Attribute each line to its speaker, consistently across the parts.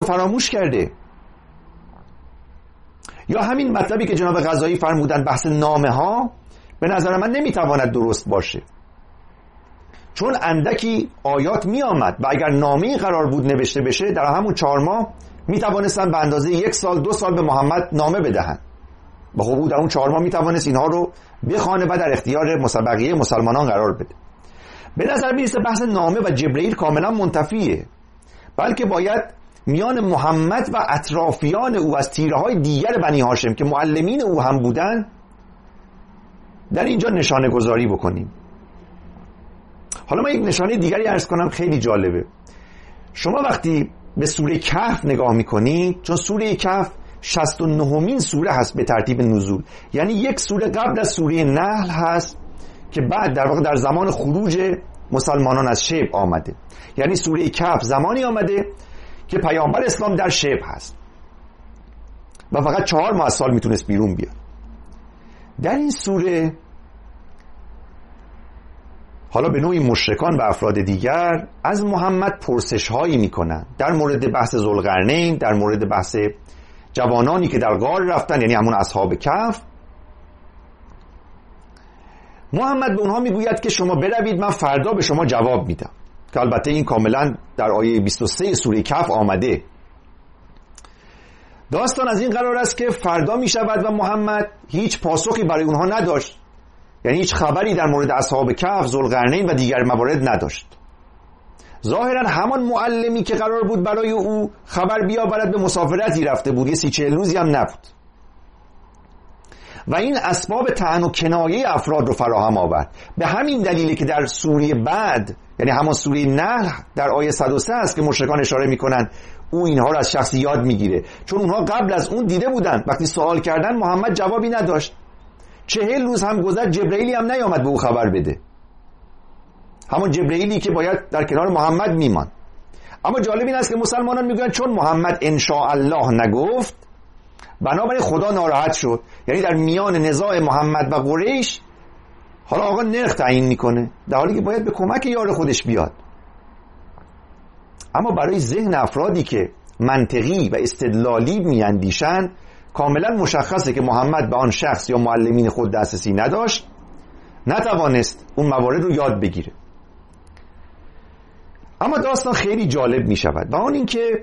Speaker 1: فراموش کرده. یا همین مطلبی که جناب قضایی فرمودن بحث نامه ها به نظر من نمیتواند درست باشه، چون اندکی آیات می آمد و اگر نامه‌ای قرار بود نوشته بشه در همون 4 ماه می توانستن به اندازه 1 سال 2 سال به محمد نامه بدهند و خب او در اون 4 ماه می توانست اینها رو بخوانه و در اختیار بقیه مسلمانان قرار بده. به نظر می رسه بحث نامه و جبرئیل کاملا منتفیه، بلکه باید میان محمد و اطرافیان او از تیره‌های دیگر بنی هاشم که معلمین او هم بودن در اینجا نشانه گذاری بکنیم. حالا من یک نشانه دیگری عرض کنم خیلی جالبه. شما وقتی به سوره کهف نگاه میکنید، چون سوره کهف 69مین سوره هست به ترتیب نزول، یعنی یک سوره قبل از سوره نحل هست که بعد در واقع در زمان خروج مسلمانان از شبع آمده. یعنی سوره کهف زمانی آمده که پیامبر اسلام در شبع هست و فقط 4 ماه از سال میتونست بیرون بیاد. در این سوره حالا به نوعی مشرکان و افراد دیگر از محمد پرسش هایی میکنن در مورد بحث ذوالقرنین، در مورد بحث جوانانی که در غار رفتن، یعنی همون اصحاب کهف. محمد به اونها میگوید که شما بروید، من فردا به شما جواب میدم، که البته این کاملا در آیه 23 سوره کهف آمده. داستان از این قرار است که فردا میشود و محمد هیچ پاسخی برای اونها نداشت، یعنی هیچ خبری در مورد اصحاب کهف، ذوالقرنین و دیگر موارد نداشت. ظاهرا همان معلمی که قرار بود برای او خبر بیاورد به مسافرتی رفته بود، 30-40 روزی هم نبود و این اسباب طعن و کنایه افراد رو فراهم آورد. به همین دلیلی که در سوره بعد، یعنی همان سوره نحل در آیه 103 است که مشرکان اشاره میکنن او اینها رو از شخصی یاد میگیره، چون اونها قبل از اون دیده بودن وقتی سوال کردن محمد جوابی نداشت. 40 روز هم گذشت، جبرئیلی هم نیامد به او خبر بده، همون جبرئیلی که باید در کنار محمد میمان. اما جالب این است که مسلمانان میگویند چون محمد ان شاء الله نگفت بنابراین خدا ناراحت شد، یعنی در میان نزاع محمد و قریش حالا آقا نرخ تعیین میکنه در حالی که باید به کمک یار خودش بیاد. اما برای ذهن افرادی که منطقی و استدلالی میاندیشن کاملا مشخصه که محمد به آن شخص یا معلمین خود دسترسی نداشت، نتوانست اون موارد رو یاد بگیره. اما داستان خیلی جالب می شود و آن این که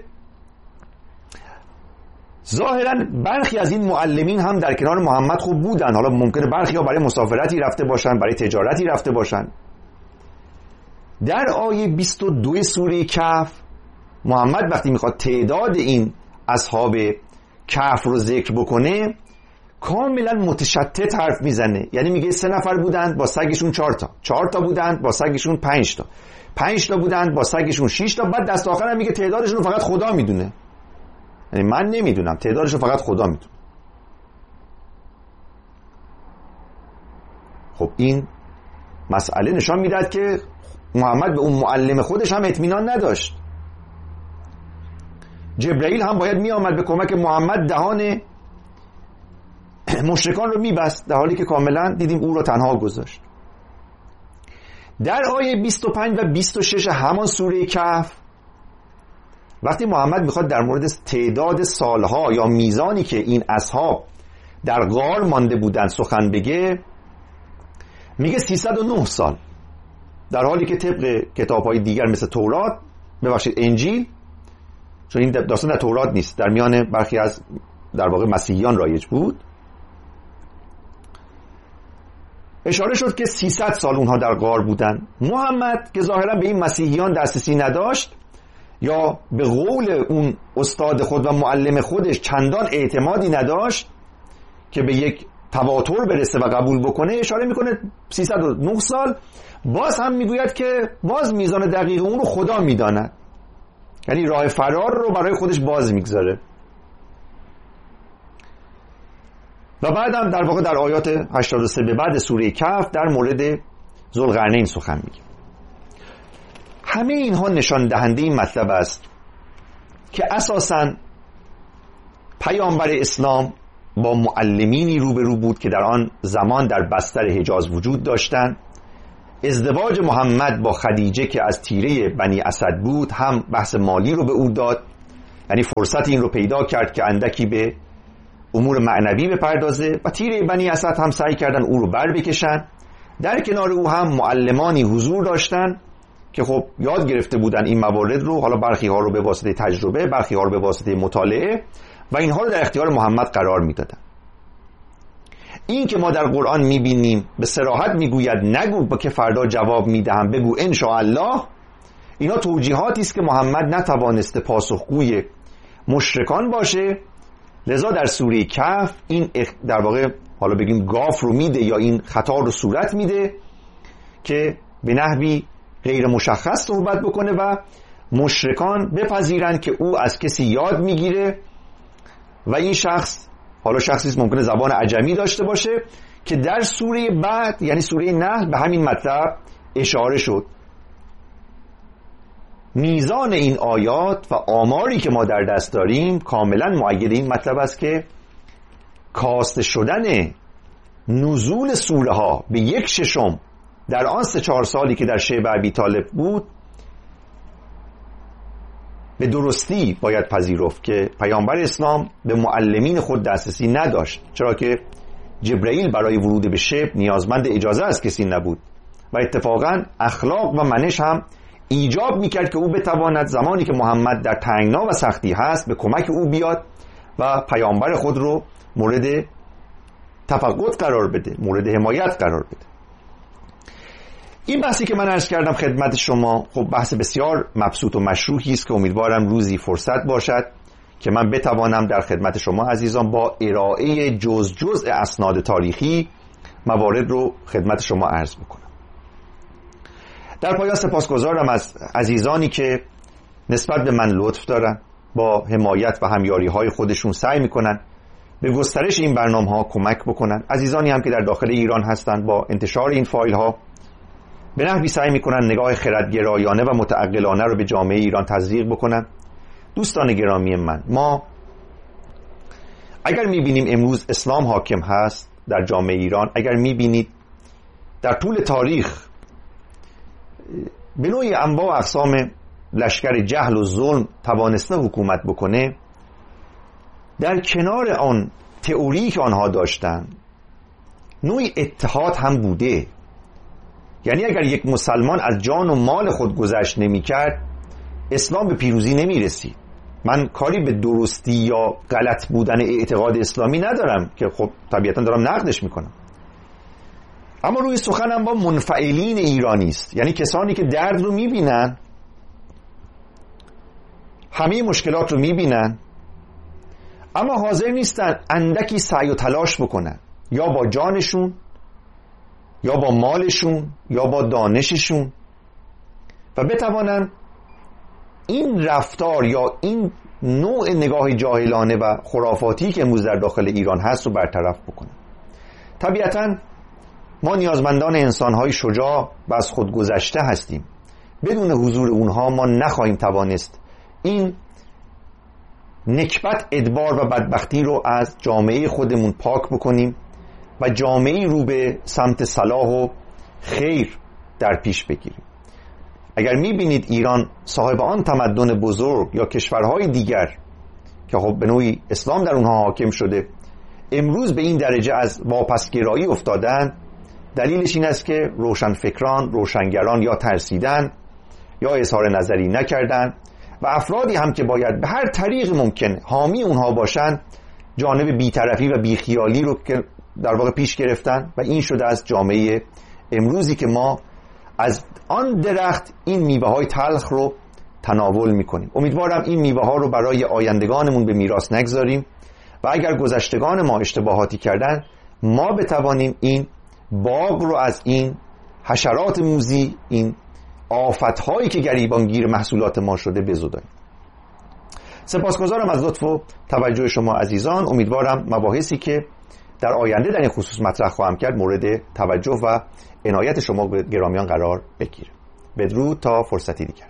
Speaker 1: ظاهرا برخی از این معلمین هم در کنار محمد خوب بودن. حالا ممکنه برخی ها برای مسافرتی رفته باشن، برای تجارتی رفته باشن. در آیه 22 سوره کهف محمد وقتی میخواد تعداد این اصحاب کهف رو ذکر بکنه کاملا متشتت حرف میزنه، یعنی میگه 3 نفر بودند با سگشون 4 تا، 4 تا بودند با سگشون 5 تا، 5 تا بودند با سگشون 6 تا، بعد دست آخر هم میگه تعدادشون رو فقط خدا میدونه، یعنی من نمیدونم، تعدادشون فقط خدا میدونه. خب این مسئله نشان میداد که محمد به اون معلم خودش هم اطمینان نداشت. جبرئیل هم باید می آمد به کمک محمد دهان مشرکان رو میبست، در حالی که کاملا دیدیم او رو تنها گذاشت. در آیه 25 و 26 همان سوره کهف وقتی محمد میخواد در مورد تعداد سالها یا میزانی که این اصحاب در غار مانده بودن سخن بگه میگه 309 سال، در حالی که طبق کتاب‌های دیگر مثل تورات، انجیل، چون این داستان در تورات نیست، در میان برخی از در واقع مسیحیان رایج بود، اشاره شد که 300 سال اونها در غار بودن. محمد که ظاهرا به این مسیحیان دسترسی نداشت یا به قول اون استاد خود و معلم خودش چندان اعتمادی نداشت که به یک تواتر برسه و قبول بکنه، اشاره میکنه 309 سال. باز هم میگوید که باز میزان دقیق اون رو خدا میداند، یعنی راه فرار رو برای خودش باز میگذاره. و بعدم در واقع در آیات 83 به بعد سوره کهف در مورد ذوالقرنین سخن میگه. همه اینها نشان دهنده این مطلب است که اساساً پیامبر اسلام با معلمینی روبرو بود که در آن زمان در بستر حجاز وجود داشتند. ازدواج محمد با خدیجه که از تیره بنی اسد بود هم بحث مالی رو به او داد یعنی فرصت این رو پیدا کرد که اندکی به امور معنوی بپردازه و تیره بنی اسد هم سعی کردن او رو بر بکشن. در کنار او هم معلمانی حضور داشتن که خب یاد گرفته بودن این موارد رو، حالا برخی ها رو به واسطه تجربه، برخی ها رو به واسطه مطالعه، و اینها رو در اختیار محمد قرار میدادن. این که ما در قرآن میبینیم به صراحت میگوید نگو با که فردا جواب میدهم، بگو ان شاء الله، اینا توجیهاتی است که محمد نتوانسته پاسخگوی مشرکان باشه، لذا در سوره کهف این در واقع حالا بگیم گاف رو میده یا این خطا رو صورت میده که به نحوی غیر مشخص صحبت بکنه و مشرکان بپذیرن که او از کسی یاد میگیره و این شخص حالا شخصی ممکنه زبان عجمی داشته باشه، که در سوره بعد یعنی سوره نحل به همین مطلب اشاره شد. میزان این آیات و آماری که ما در دست داریم کاملا مؤید این مطلب است که کاسته شدن نزول سوره ها به 1/6 در آن 3-4 سالی که در شیب ابی طالب بود به درستی باید پذیرفت که پیامبر اسلام به معلمین خود دسترسی نداشت، چرا که جبرئیل برای ورود به شیب نیازمند اجازه از کسی نبود و اتفاقا اخلاق و منش هم ایجاب میکرد که او بتواند زمانی که محمد در تنگنا و سختی هست به کمک او بیاد و پیامبر خود رو مورد تفقد قرار بده، مورد حمایت قرار بده. این بحثی که من عرض کردم خدمت شما خب بحث بسیار مبسوط و مشروحی است که امیدوارم روزی فرصت باشد که من بتوانم در خدمت شما عزیزان با ارائه جزء اسناد تاریخی موارد رو خدمت شما عرض بکنم. در پایان سپاسگزارم از عزیزانی که نسبت به من لطف دارن، با حمایت و همیاری های خودشون سعی میکنن به گسترش این برنامه ها کمک بکنن. عزیزانی هم که در داخل ایران هستند با انتشار این فایل ها به نحوی سعی میکنن نگاه خردگرایانه و متعقلانه رو به جامعه ایران تزریق بکنن. دوستان گرامی من، ما اگر میبینیم امروز اسلام حاکم هست در جامعه ایران، اگر میبینید در طول تاریخ به نوعی انواع و اقسام لشکر جهل و ظلم توانسته حکومت بکنه، در کنار آن تئوری که آنها داشتن نوعی اتحاد هم بوده. یعنی اگر یک مسلمان از جان و مال خود گذشت نمی کرد، اسلام به پیروزی نمی رسید. من کاری به درستی یا غلط بودن اعتقاد اسلامی ندارم که خب طبیعتا دارم نقدش میکنم، اما روی سخنم با منفعلین ایرانی است، یعنی کسانی که درد رو میبینن، همه مشکلات رو میبینن، اما حاضر نیستن اندکی سعی و تلاش بکنن، یا با جانشون یا با مالشون یا با دانششون، و بتوانن این رفتار یا این نوع نگاه جاهلانه و خرافاتی که امروز در داخل ایران هست رو برطرف بکنن. طبیعتاً ما نیازمندان انسان‌های شجاع و از خود گذشته هستیم. بدون حضور اونها ما نخواهیم توانست این نکبت، ادبار و بدبختی رو از جامعه خودمون پاک بکنیم و جامعه رو به سمت صلاح و خیر در پیش بگیریم. اگر میبینید ایران صاحب آن تمدن بزرگ یا کشورهای دیگر که خب به نوعی اسلام در اونها حاکم شده امروز به این درجه از واپسگرایی افتادن، دلیلش این است که روشنفکران، روشنگران یا ترسیدن یا اظهار نظری نکردن و افرادی هم که باید به هر طریق ممکن حامی اونها باشن جانب بی‌طرفی و بیخیالی رو که در واقع پیش گرفتن و این شده از جامعه امروزی که ما از آن درخت این میوه های تلخ رو تناول میکنیم. امیدوارم این میوه ها رو برای آیندگانمون به میراث نگذاریم و اگر گذشتگان ما اشتباهاتی کردن ما بتوانیم این باغ رو از این حشرات موذی، این آفت‌هایی که گریبانگیر محصولات ما شده بزداییم. سپاسگزارم از لطف و توجه شما عزیزان. امیدوارم مباحثی که در آینده در این خصوص مطرح خواهم کرد مورد توجه و عنایت شما گرامیان قرار بگیره. بدرود تا فرصتی دیگر.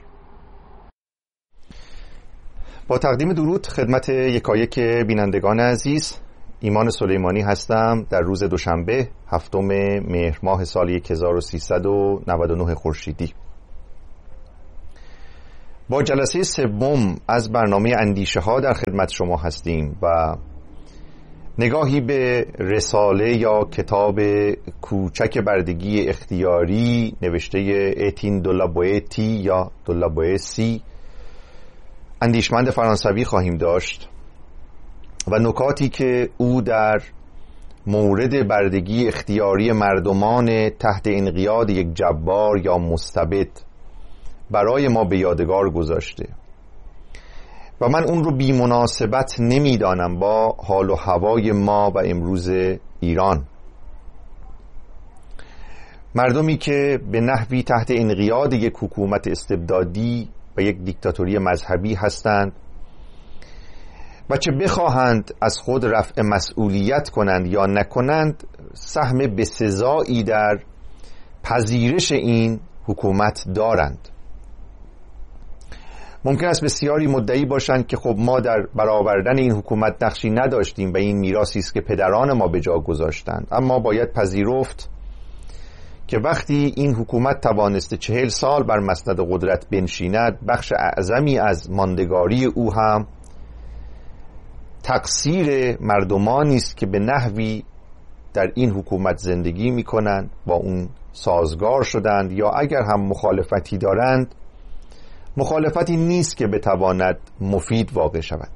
Speaker 1: با تقدیم درود خدمت یکایک بینندگان عزیز، ایمان سلیمانی هستم. در روز دوشنبه 7 مهر ماه سال 1399 خورشیدی با جلسه سوم از برنامه اندیشه ها در خدمت شما هستیم و نگاهی به رساله یا کتاب کوچک بردگی اختیاری نوشته اتین دو لا بوئتی یا دو لا بوئسی اندیشمند فرانسوی خواهیم داشت و نکاتی که او در مورد بردگی اختیاری مردمان تحت انقیاد یک جبار یا مستبد برای ما به یادگار گذاشته و من اون رو بی مناسبت نمیدانم با حال و هوای ما و امروز ایران. مردمی که به نحوی تحت انقیاد یک حکومت استبدادی و یک دیکتاتوری مذهبی هستند و چه بخواهند از خود رفع مسئولیت کنند یا نکنند سهم بسزایی در پذیرش این حکومت دارند. ممکن است بسیاری مدعی باشند که خب ما در برآوردن این حکومت نقشی نداشتیم و این میراثی است که پدران ما به جا گذاشتند، اما باید پذیرفت که وقتی این حکومت توانسته 40 سال بر مسند قدرت بنشیند، بخش اعظمی از ماندگاری او هم تقصیر مردمانی است که به نحوی در این حکومت زندگی می‌کنند، با اون سازگار شدند یا اگر هم مخالفتی دارند مخالفتی نیست که بتواند مفید واقع شود.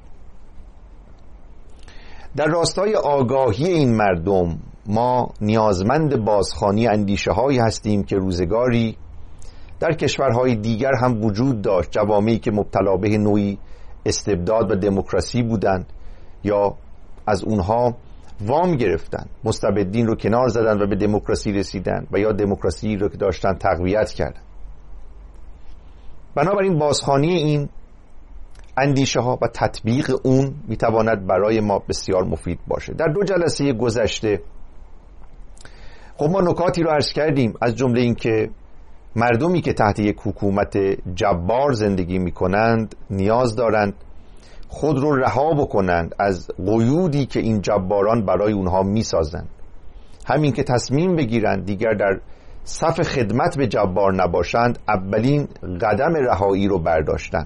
Speaker 1: در راستای آگاهی این مردم ما نیازمند بازخوانی اندیشه هایی هستیم که روزگاری در کشورهای دیگر هم وجود داشت، جوامعی که مبتلا به نوعی استبداد و دموکراسی بودند یا از اونها وام گرفتند، مستبدین رو کنار زدند و به دموکراسی رسیدند و یا دموکراسی رو که داشتن تقویت کردند. بنابراین بازخوانی این اندیشه ها و تطبیق اون میتواند برای ما بسیار مفید باشه. در 2 جلسه گذشته خب ما نکاتی رو عرض کردیم، از جمله این که مردمی که تحت یک حکومت جبار زندگی میکنند نیاز دارند خود رو رها بکنند از قیودی که این جباران برای اونها میسازند، همین که تصمیم بگیرند دیگر در صف خدمت به جبار نباشند، اولین قدم رهایی رو برداشتن.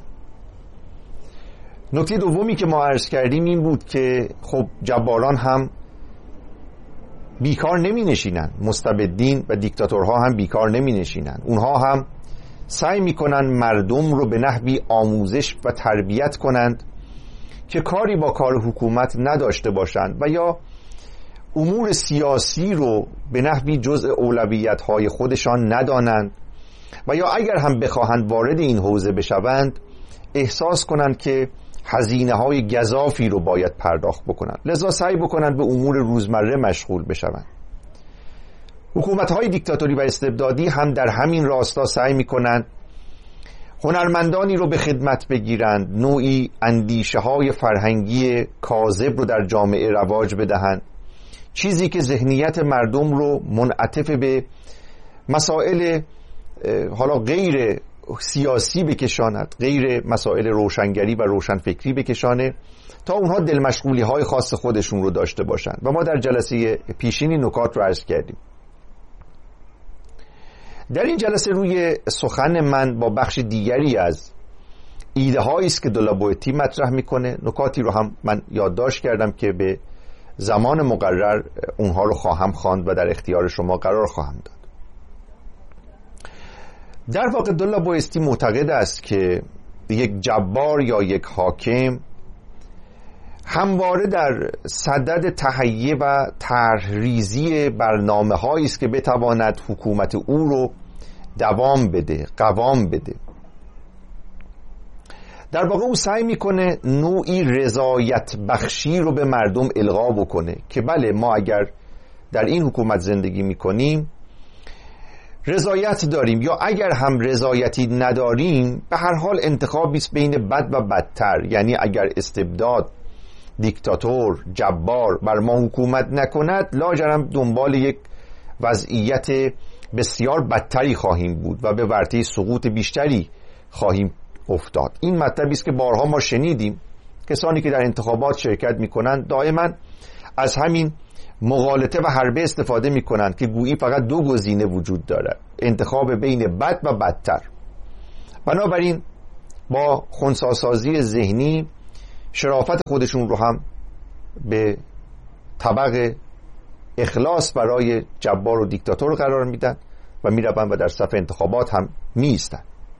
Speaker 1: نکته دومی که ما عرض کردیم این بود که خب جباران هم بیکار نمی نشینن، مستبدین و دیکتاتورها هم بیکار نمی نشینن، اونها هم سعی می کنن مردم رو به نحوی آموزش و تربیت کنند که کاری با کار حکومت نداشته باشند و یا امور سیاسی رو به نحوی جزء اولویت‌های خودشان ندانند و یا اگر هم بخواهند وارد این حوزه بشوند احساس کنند که هزینه‌های گزافی رو باید پرداخت بکنند، لذا سعی بکنند به امور روزمره مشغول بشوند. حکومت‌های دیکتاتوری و استبدادی هم در همین راستا سعی می‌کنند هنرمندانی رو به خدمت بگیرند، نوعی اندیشه‌های فرهنگی کاذب رو در جامعه رواج بدهند، چیزی که ذهنیت مردم رو منعطف به مسائل حالا غیر سیاسی بکشاند، غیر مسائل روشنگری و روشنفکری بکشانه تا اونها دل مشغولی های خاص خودشون رو داشته باشند و ما در جلسه پیشینی نکات رو عرض کردیم. در این جلسه روی سخن من با بخش دیگری از ایده هایی است که دو لا بوئتی مطرح میکنه، نکاتی رو هم من یادداشت کردم که به زمان مقرر اونها رو خواهم خواند و در اختیار شما قرار خواهم داد. در واقع دو لا بوئتی معتقد است که یک جبار یا یک حاکم همواره در صدد تهیه و طرح‌ریزی برنامه‌هایی است که بتواند حکومت او رو دوام بده، قوام بده. در واقع او سعی میکنه نوعی رضایت بخشی رو به مردم القا بکنه که بله ما اگر در این حکومت زندگی میکنیم رضایت داریم، یا اگر هم رضایتی نداریم به هر حال انتخابی است بین بد و بدتر، یعنی اگر استبداد، دیکتاتور، جبار بر ما حکومت نکند لاجرم دنبال یک وضعیت بسیار بدتری خواهیم بود و به ورطه سقوط بیشتری خواهیم افتاد. این مطلبی است که بارها ما شنیدیم. کسانی که در انتخابات شرکت میکنند دائما از همین مغالطه و حربه استفاده میکنند که گویی فقط 2 گزینه وجود دارد، انتخاب بین بد و بدتر. بنابراین با خنثی‌سازی ذهنی شرافت خودشون رو هم به طبق اخلاص برای جبار و دیکتاتور قرار میدن و میروند و در صف انتخابات هم میایستن.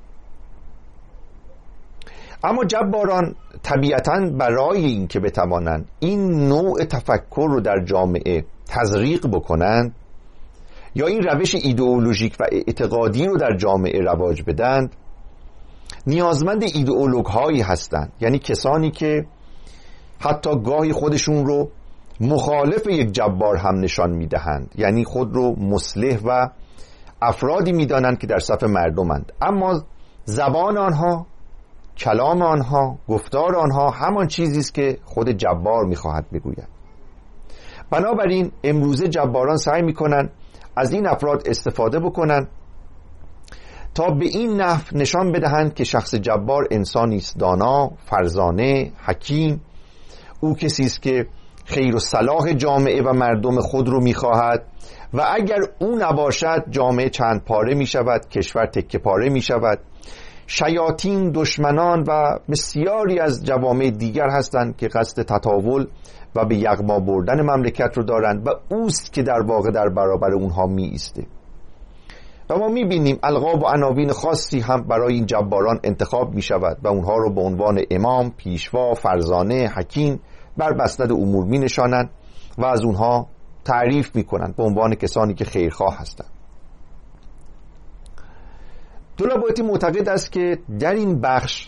Speaker 1: اما جباران طبیعتاً برای این که بتوانند این نوع تفکر رو در جامعه تزریق بکنند یا این روش ایدئولوژیک و اعتقادی رو در جامعه رواج بدند، نیازمند ایدئولوگ هایی هستند، یعنی کسانی که حتی گاهی خودشون رو مخالف یک جبار هم نشان میدهند، یعنی خود رو مصلح و افرادی میدانند که در صف مردمند، اما زبان آنها، کلام آنها، گفتار آنها همان چیزی است که خود جبار میخواهد بگوید. بنابراین امروزه جباران سعی میکنند از این افراد استفاده بکنند تا به این نحو نشان بدهند که شخص جبار انسانی است دانا، فرزانه، حکیم، او کسی است که خیر و صلاح جامعه و مردم خود رو میخواهد و اگر او نباشد جامعه چند پاره میشود، کشور تکه پاره میشود. شیاطین، دشمنان و بسیاری از جوامع دیگر هستند که قصد تطاول و به یغما بردن مملکت رو دارند و اوست که در واقع در برابر اونها می ایسته. و ما می بینیم القاب و عناوین خاصی هم برای این جباران انتخاب می شود و اونها رو به عنوان امام، پیشوا، فرزانه، حکیم بر مسند امور می نشانند و از اونها تعریف می کنند به عنوان کسانی که خیرخواه هستند. طلاباتی معتقد است که در این بخش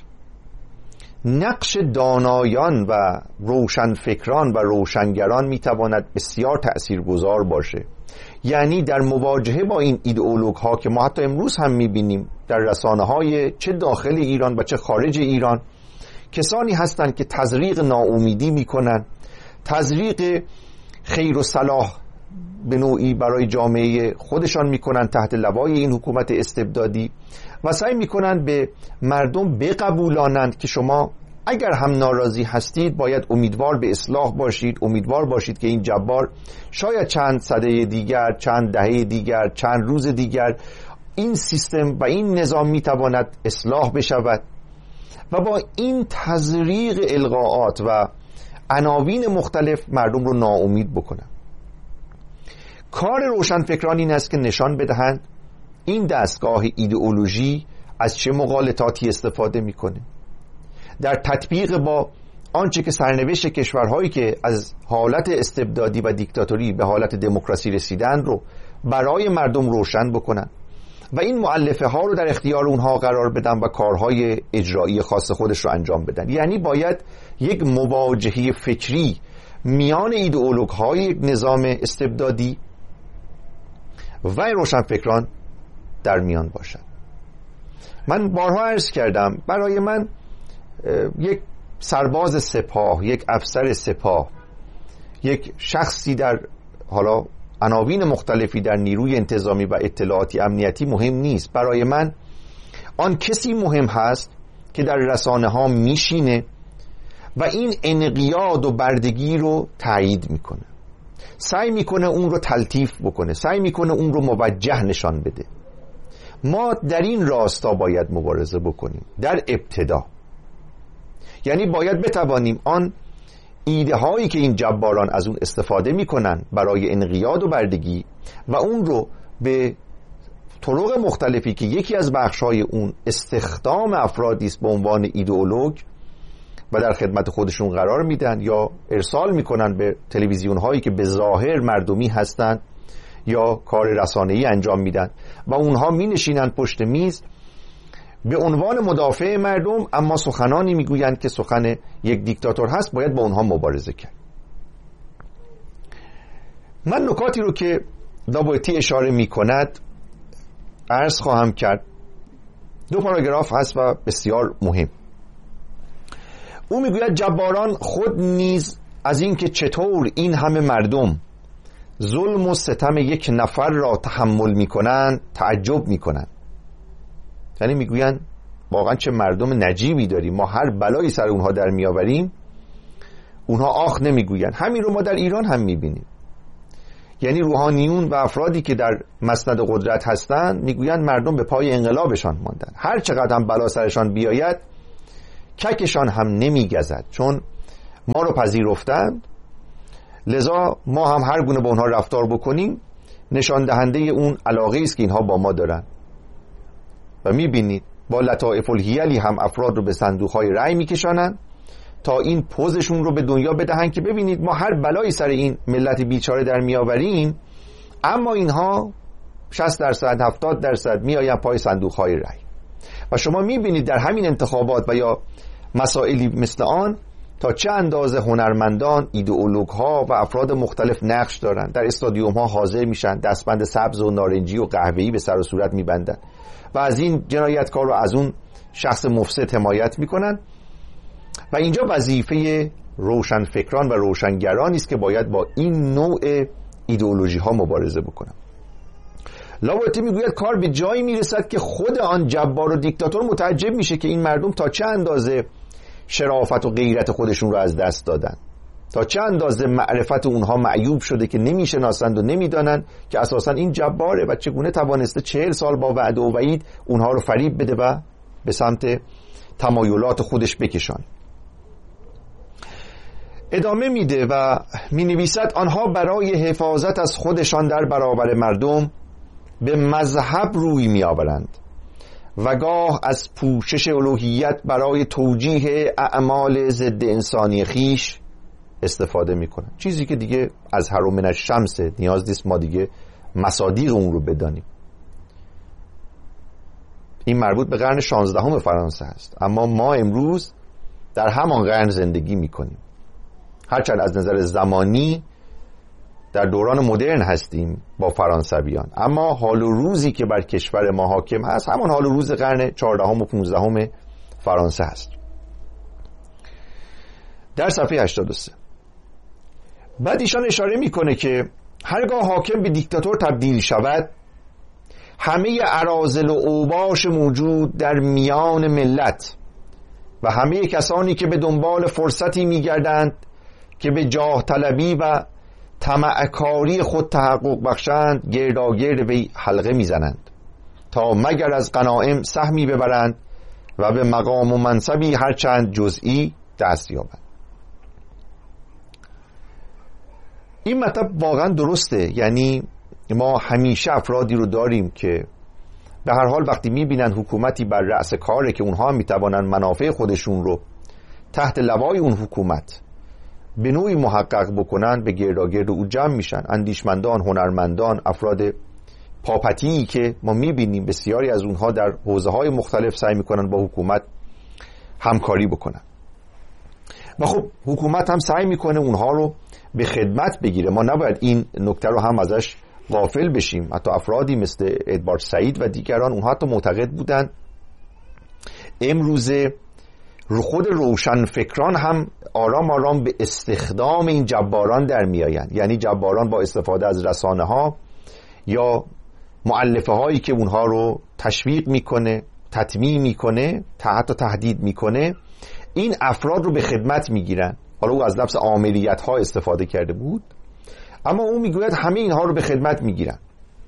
Speaker 1: نقش دانایان و روشنفکران و روشنگران میتواند بسیار تأثیرگذار باشه، یعنی در مواجهه با این ایدئولوگ ها که ما حتی امروز هم میبینیم در رسانه های چه داخل ایران و چه خارج ایران کسانی هستند که تزریق ناامیدی میکنن، تزریق خیر و صلاح به نوعی برای جامعه خودشان میکنن تحت لوای این حکومت استبدادی و سعی میکنن به مردم بقبولانند که شما اگر هم ناراضی هستید باید امیدوار به اصلاح باشید، امیدوار باشید که این جبار شاید چند سده دیگر، چند دهه دیگر، چند روز دیگر این سیستم و این نظام میتواند اصلاح بشود و با این تزریق القاءات و عناوین مختلف مردم رو ناامید بکنن. کار روشنفکران این است که نشان بدهند این دستگاه ایدئولوژی از چه مغالطاتی استفاده میکنه در تطبیق با آنچه که سرنوشت کشورهایی که از حالت استبدادی و دیکتاتوری به حالت دموکراسی رسیدن رو برای مردم روشن بکنن و این مؤلفه ها رو در اختیار اونها قرار بدن و کارهای اجرایی خاص خودش رو انجام بدن. یعنی باید یک مواجهه فکری میان ایدئولوگ های یک نظام استبدادی و روشنفکران در میان باشد. من بارها عرض کردم برای من یک سرباز سپاه، یک افسر سپاه، یک شخصی در حالا عناوین مختلفی در نیروی انتظامی و اطلاعاتی امنیتی مهم نیست. برای من آن کسی مهم هست که در رسانه ها میشینه و این انقیاد و بردگی رو تایید میکنه، سعی میکنه اون رو تلطیف بکنه، سعی میکنه اون رو موجه نشان بده. ما در این راستا باید مبارزه بکنیم در ابتدا، یعنی باید بتوانیم آن ایده هایی که این جباران از اون استفاده میکنن برای انقیاد و بردگی و اون رو به طرق مختلفی که یکی از بخش‌های اون استخدام افرادی است به عنوان ایدئولوگ و در خدمت خودشون قرار میدن یا ارسال میکنن به تلویزیون هایی که به ظاهر مردمی هستند یا کار رسانه‌ای انجام میدن و اونها می نشینن پشت میز به عنوان مدافع مردم، اما سخنانی میگویند که سخن یک دیکتاتور هست، باید با اونها مبارزه کرد. من نکاتی رو که دابوتی اشاره میکند عرض خواهم کرد. 2 پاراگراف هست و بسیار مهم. او میگوید جباران خود نیز از این که چطور این همه مردم ظلم و ستم یک نفر را تحمل میکنن تعجب میکنن. یعنی میگوین واقعا چه مردم نجیبی داریم، ما هر بلایی سر اونها در میآوریم اونها آخ نمیگوین. همین رو ما در ایران هم میبینیم. یعنی روحانیون و افرادی که در مسند قدرت هستند میگوین مردم به پای انقلابشان ماندن، هر چقدر هم بلا سرشان بیاید ککشان هم نمیگزد، چون ما رو پذیرفتند، لذا ما هم هر گونه با اونها رفتار بکنیم نشان دهنده اون علاقه است که اینها با ما دارن. و میبینید با لطائف الحیلی هم افراد رو به صندوق‌های رأی میکشانن تا این پوزشون رو به دنیا بدهن که ببینید ما هر بلایی سر این ملت بیچاره در میآوریم، اما اینها 60% 70% میآیند پای صندوق‌های رأی. و شما میبینید در همین انتخابات و یا مسائلی مثل آن تا چه اندازه هنرمندان، ایدئولوگ‌ها و افراد مختلف نقش دارن. در استادیوم‌ها حاضر میشن، دستبند سبز و نارنجی و قهوه‌ای به سر و صورت میبندن و از این جنایتکار رو از اون شخص مفسد حمایت میکنن. و اینجا وظیفه روشنفکران و روشنگرانی است که باید با این نوع ایدئولوژی ها مبارزه بکنن. لاورتی میگوید کار به جایی میرسد که خود آن جبار و دیکتاتور متعجب میشه که این مردم تا چه اندازه شرافت و غیرت خودشون رو از دست دادن، تا چه اندازه معرفت اونها معیوب شده که نمیشناسند و نمیدانند که اساسا این جباره و چگونه توانسته 40 سال با وعده و وعید اونها رو فریب بده و به سمت تمایلات خودش بکشان. ادامه میده و مینویسد آنها برای حفاظت از خودشان در برابر مردم به مذهب روی میآورند و گاه از پوشش الوهیت برای توجیه اعمال ضد انسانی خیش استفاده میکنن، چیزی که دیگه از هر من الشمس نیاز نیست ما دیگه مصادیق اون رو بدانیم. این مربوط به قرن 16 فرانسه است، اما ما امروز در همان قرن زندگی میکنیم. هرچند از نظر زمانی در دوران مدرن هستیم با فرانسویان، اما حال و روزی که بر کشور ما حاکم هست همان حال و روز قرن 14 و 15 فرانسه هست. در صفحه 83 بعد ایشان اشاره میکنه که هرگاه حاکم به دیکتاتور تبدیل شود، همه اراذل و اوباش موجود در میان ملت و همه کسانی که به دنبال فرصتی میگردند که به جاه طلبی و طمعکاری خود تحقق بخشند گرداگرد وی حلقه میزنند تا مگر از غنایم سهمی ببرند و به مقام و منصبی هرچند جزئی دست یابند. این مطلب واقعا درسته، یعنی ما همیشه افرادی رو داریم که به هر حال وقتی میبینن حکومتی بر رأس کاره که اونها میتوانن منافع خودشون رو تحت لوای اون حکومت به نوعی محقق بکنن به گرداگرد او جمع میشن. اندیشمندان، هنرمندان، افراد پاپتی که ما میبینیم بسیاری از اونها در حوزه‌های مختلف سعی میکنن با حکومت همکاری بکنن و خب حکومت هم سعی میکنه اونها رو به خدمت بگیره. ما نباید این نکته رو هم ازش غافل بشیم. حتی افرادی مثل ادوارد سعید و دیگران اونها حتی معتقد بودن امروزه خود روشنفکران هم آرام آرام به استخدام این جباران در میآیند. یعنی جباران با استفاده از رسانه ها یا مؤلفه هایی که اونها رو تشویق میکنه، تطمیع میکنه، حتی تهدید میکنه، این افراد رو به خدمت میگیرن. حالا او از لفظ عاملیت ها استفاده کرده بود، اما او میگوید همه اینها رو به خدمت میگیرن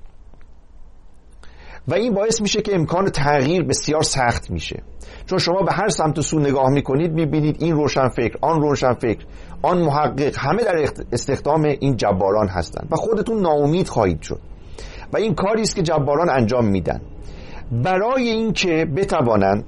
Speaker 1: و این باعث میشه که امکان تغییر بسیار سخت میشه، چون شما به هر سمت و سو نگاه میکنید میبینید این روشنفکر، آن روشنفکر، آن محقق، همه در استخدام این جباران هستند و خودتون ناامید خواهید شد. و این کاری است که جباران انجام میدن برای اینکه بتوانند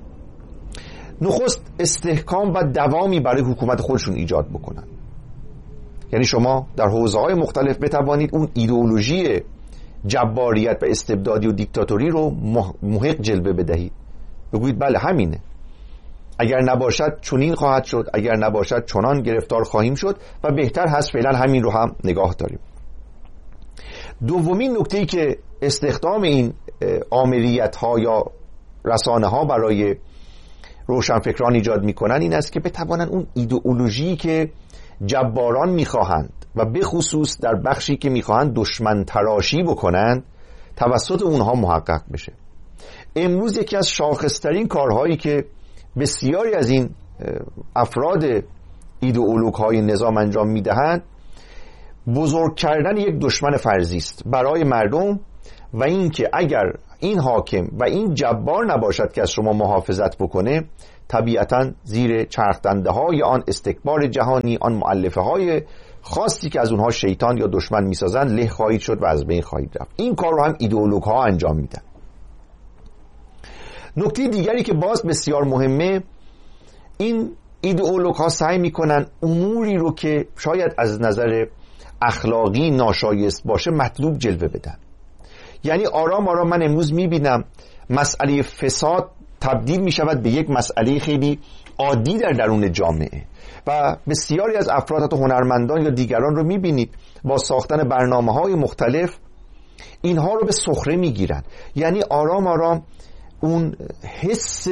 Speaker 1: نخست استحکام و دوامی برای حکومت خودشون ایجاد بکنن. یعنی شما در حوزه‌های مختلف بتوانید اون ایدئولوژی جباریت و استبدادی و دیکتاتوری رو محق جلوه بدهید، بگویید بله همینه، اگر نباشد چنین خواهد شد، اگر نباشد چنان گرفتار خواهیم شد و بهتر هست فعلا همین رو هم نگاه داریم. دومین نکته‌ای که استخدام این عاملیت ها یا رسانه ها برای روشنفکران ایجاد میکنن این است که بتوانن اون ایدئولوژی که جباران میخواهند و به خصوص در بخشی که میخواهند دشمن تراشی بکنند توسط اونها محقق بشه. امروز یکی از شاخصترین کارهایی که بسیاری از این افراد ایدئولوگ های نظام انجام میدهند بزرگ کردن یک دشمن فرضی است برای مردم و اینکه اگر این حاکم و این جبار نباشد که از شما محافظت بکنه، طبیعتاً زیر چرخدنده های آن استکبار جهانی، آن مؤلفه های خاصی که از اونها شیطان یا دشمن میسازن له خواهید شد و از بین خواهید رفت. این کار رو هم ایدئولوگ ها انجام میدن. نکته دیگری که باز بسیار مهمه، این ایدئولوگ ها سعی میکنن اموری رو که شاید از نظر اخلاقی ناشایست باشه مطلوب جلوه بدن. یعنی آرام آرام من امروز میبینم مسئله فساد تبدیل میشود به یک مسئله خیلی عادی در درون جامعه و بسیاری از افراد حتی هنرمندان یا دیگران رو میبینید با ساختن برنامه‌های مختلف اینها رو به سخره میگیرن. یعنی آرام آرام اون حس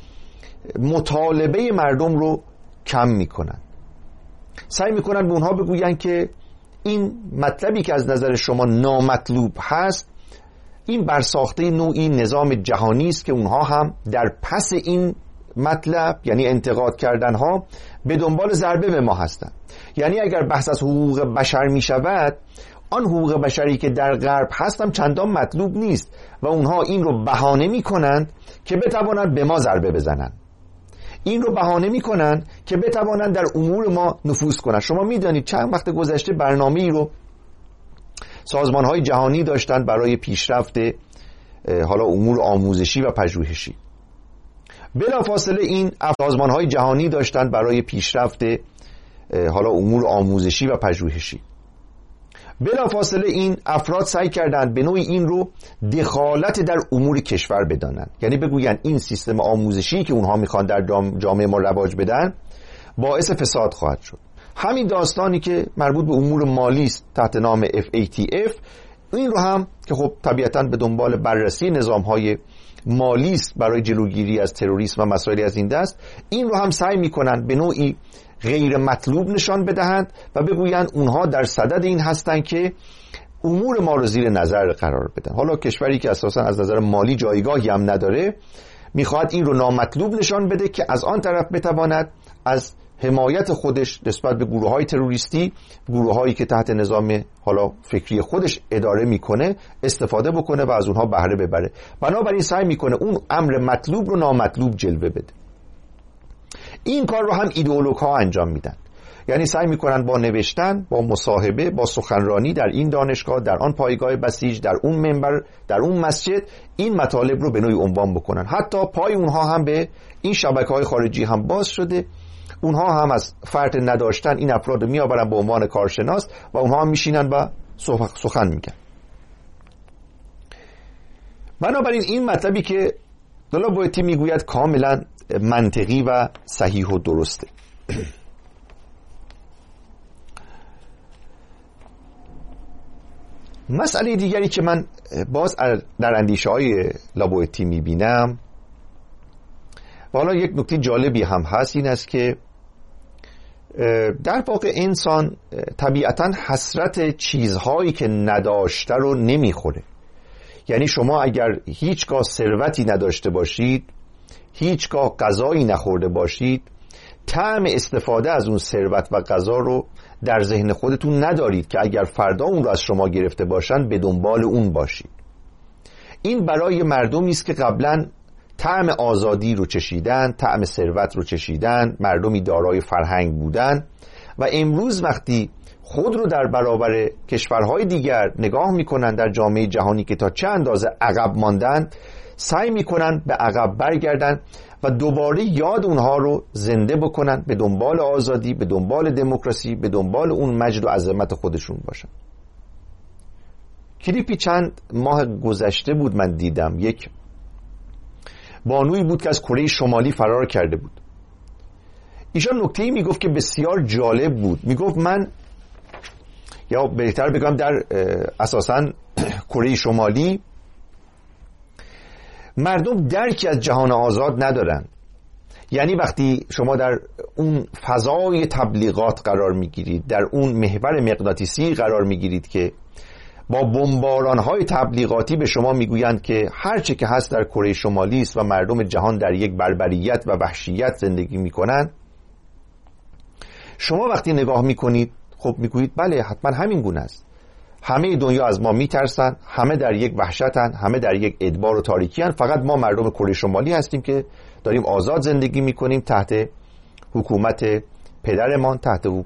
Speaker 1: مطالبه مردم رو کم میکنن، سعی میکنن به اونها بگوین که این مطلبی که از نظر شما نامطلوب هست، این برساخته نوعی نظام جهانی است که اونها هم در پس این مطلب، یعنی انتقاد کردن ها، به دنبال ضربه به ما هستند. یعنی اگر بحث از حقوق بشر می شود، آن حقوق بشری که در غرب هست هم چندان مطلوب نیست و اونها این رو بهانه می کنند که بتوانند به ما ضربه بزنند، این رو بهانه می کنند که بتوانند در امور ما نفوذ کنند. شما می دانید چند وقت گذشته برنامه‌ای رو سازمان‌های جهانی داشتند برای پیشرفت حالا امور آموزشی و پژوهشی. بلافاصله این سازمان‌های جهانی داشتند برای پیشرفت حالا امور آموزشی و پژوهشی. بلافاصله این افراد سعی کردند به نوعی این رو دخالت در امور کشور بدانند، یعنی بگویند این سیستم آموزشی که اونها میخوان در جامعه ما رواج بدن باعث فساد خواهد شد. همین داستانی که مربوط به امور مالی است تحت نام FATF، این رو هم که خب طبیعتاً به دنبال بررسی نظام‌های مالی است برای جلوگیری از تروریسم و مسائلی از این دست، این رو هم سعی می‌کنند به نوعی غیر مطلوب نشان بدهند و بگویند اونها در صدد این هستند که امور ما رو زیر نظر قرار بدن. حالا کشوری که اساساً از نظر مالی جایگاهی هم نداره میخواد این رو نامطلوب نشان بده که از آن طرف بتواند از حمایت خودش نسبت به گروه‌های تروریستی، گروه‌هایی که تحت نظام حالا فکری خودش اداره میکنه، استفاده بکنه و از اونها بهره ببره. بنابراین سعی میکنه اون امر مطلوب رو نامطلوب جلوه بده. این کار رو هم ایدئولوگ‌ها انجام میدن. یعنی سعی میکنن با نوشتن، با مصاحبه، با سخنرانی در این دانشگاه، در آن پایگاه بسیج، در اون منبر، در اون مسجد، این مطالب رو به نوعی عنوان بکنن. حتی پای اونها هم به این شبکه‌های خارجی هم باز شده. اونها هم از فرط نداشتن این افراد میآورن به عنوان کارشناس و اونها هم میشینن و سخن میگن. بنابراین این مطلبی که دولا بویتی میگوید کاملا منطقی و صحیح و درسته. مسئله دیگری که من باز در اندیشه های لابوئتی میبینم و حالا یک نکته جالبی هم هست، این است که در واقع انسان طبیعتاً حسرت چیزهایی که نداشته رو نمیخوره. یعنی شما اگر هیچگاه ثروتی نداشته باشید، هیچگاه غذایی نخورده باشید، طعم استفاده از اون ثروت و غذا رو در ذهن خودتون ندارید که اگر فردا اون رو از شما گرفته باشن به دنبال اون باشید. این برای مردمی است که قبلاً طعم آزادی رو چشیدن، طعم ثروت رو چشیدن، مردمی دارای فرهنگ بودن و امروز وقتی خود رو در برابر کشورهای دیگر نگاه میکنن در جامعه جهانی که تا چه اندازه عقب ماندن، سعی میکنن به عقب برگردن و دوباره یاد اونها رو زنده بکنن، به دنبال آزادی، به دنبال دموکراسی، به دنبال اون مجد و عظمت خودشون باشن. کلیپی چند ماه گذشته بود من دیدم، یک بانویی بود که از کره شمالی فرار کرده بود. ایشان نکته‌ای میگفت که بسیار جالب بود. میگفت من، یا بهتر بگم در اساساً کره شمالی مردم درکی از جهان آزاد ندارن. یعنی وقتی شما در اون فضای تبلیغات قرار میگیرید، در اون محور مغناطیسی قرار میگیرید که با بمباران‌های تبلیغاتی به شما میگویند که هر چه که هست در کره شمالی است و مردم جهان در یک بربریت و وحشیت زندگی میکنن، شما وقتی نگاه میکنید خب میگویید بله حتما همین گونه است. همه دنیا از ما میترسن، همه در یک وحشتن، همه در یک ادبار و تاریکی هن. فقط ما مردم کره شمالی هستیم که داریم آزاد زندگی میکنیم تحت حکومت پدرمان، تحت